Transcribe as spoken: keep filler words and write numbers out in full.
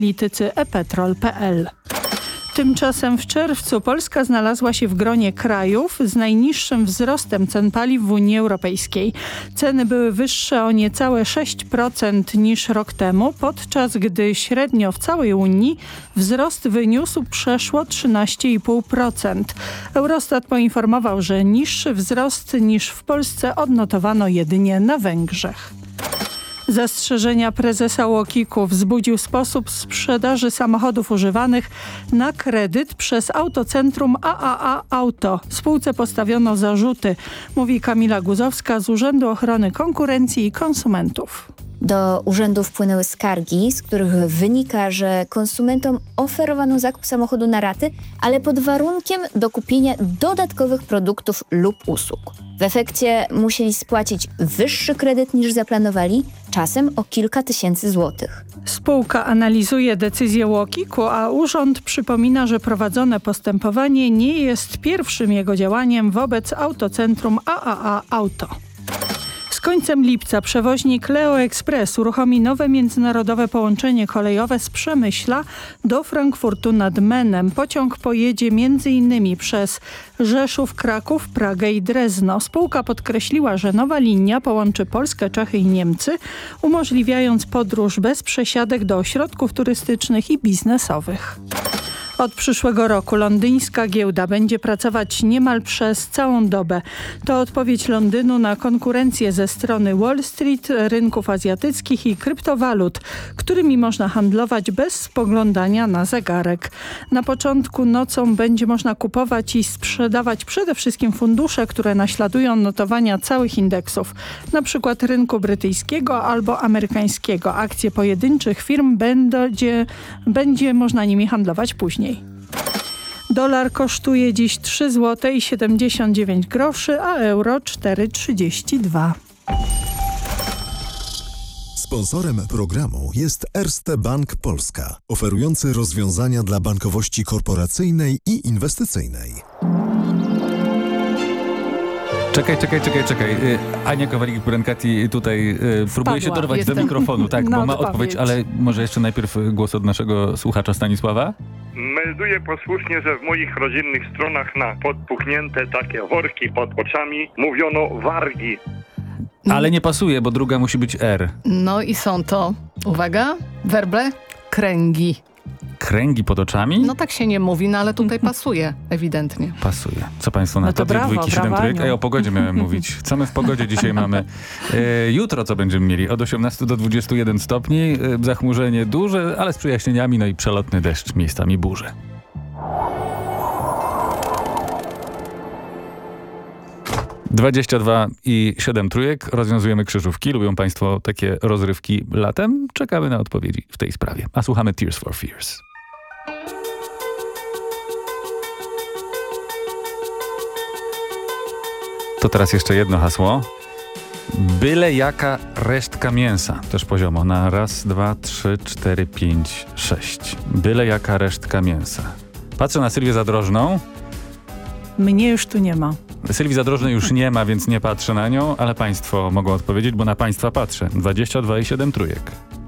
analitycy e petrol kropka pe el. Tymczasem w czerwcu Polska znalazła się w gronie krajów z najniższym wzrostem cen paliw w Unii Europejskiej. Ceny były wyższe o niecałe sześć procent niż rok temu, podczas gdy średnio w całej Unii wzrost wyniósł przeszło trzynaście i pół procent. Eurostat poinformował, że niższy wzrost niż w Polsce odnotowano jedynie na Węgrzech. Zastrzeżenia prezesa UOKiK-u wzbudził sposób sprzedaży samochodów używanych na kredyt przez Autocentrum A A A Auto. Spółce postawiono zarzuty, mówi Kamila Guzowska z Urzędu Ochrony Konkurencji i Konsumentów. Do urzędu wpłynęły skargi, z których wynika, że konsumentom oferowano zakup samochodu na raty, ale pod warunkiem dokupienia dodatkowych produktów lub usług. W efekcie musieli spłacić wyższy kredyt niż zaplanowali, czasem o kilka tysięcy złotych. Spółka analizuje decyzję UOKiK-u, a urząd przypomina, że prowadzone postępowanie nie jest pierwszym jego działaniem wobec Autocentrum A A A Auto. Z końcem lipca przewoźnik Leo Express uruchomi nowe międzynarodowe połączenie kolejowe z Przemyśla do Frankfurtu nad Menem. Pociąg pojedzie m.in. przez Rzeszów, Kraków, Pragę i Drezno. Spółka podkreśliła, że nowa linia połączy Polskę, Czechy i Niemcy, umożliwiając podróż bez przesiadek do ośrodków turystycznych i biznesowych. Od przyszłego roku londyńska giełda będzie pracować niemal przez całą dobę. To odpowiedź Londynu na konkurencję ze strony Wall Street, rynków azjatyckich i kryptowalut, którymi można handlować bez spoglądania na zegarek. Na początku nocą będzie można kupować i sprzedawać przede wszystkim fundusze, które naśladują notowania całych indeksów, na przykład rynku brytyjskiego albo amerykańskiego. Akcje pojedynczych firm będzie, będzie można nimi handlować później. Dolar kosztuje dziś trzy złote i siedemdziesiąt dziewięć groszy, a euro cztery trzydzieści dwa. Sponsorem programu jest Erste Bank Polska, oferujący rozwiązania dla bankowości korporacyjnej i inwestycyjnej. Czekaj, czekaj, czekaj, czekaj. Ania Kowalik-Burankati tutaj próbuje Padła, się dorwać jestem do mikrofonu, tak, na bo ma odpowiedź. odpowiedź, ale może jeszcze najpierw głos od naszego słuchacza Stanisława? Melduję posłusznie, że w moich rodzinnych stronach na podpuchnięte takie worki pod oczami mówiono wargi. Ale nie pasuje, bo druga musi być R. No i są to, uwaga, werble, kręgi. Kręgi pod oczami? No tak się nie mówi, no ale tutaj pasuje, ewidentnie. Pasuje. Co państwo na No to to? Dwie brawo, dwójki, siedem brawo, trójek? Aniu. Ej, o pogodzie miałem mówić. Co my w pogodzie dzisiaj mamy? E, jutro co będziemy mieli? Od osiemnastu do dwudziestu jeden stopni. E, zachmurzenie duże, ale z przejaśnieniami, no i przelotny deszcz, miejscami burze. dwadzieścia dwa i siedem trójek. Rozwiązujemy krzyżówki. Lubią państwo takie rozrywki latem? Czekamy na odpowiedzi w tej sprawie. A słuchamy Tears for Fears. To teraz jeszcze jedno hasło. Byle jaka resztka mięsa. Też poziomo na raz, dwa, trzy, cztery, pięć, sześć. Byle jaka resztka mięsa. Patrzę na Sylwię Zadrożną. Mnie już tu nie ma. Sylwii Zadrożnej już nie ma, więc nie patrzę na nią, ale państwo mogą odpowiedzieć, bo na państwa patrzę. dwadzieścia dwa i siedem trójek.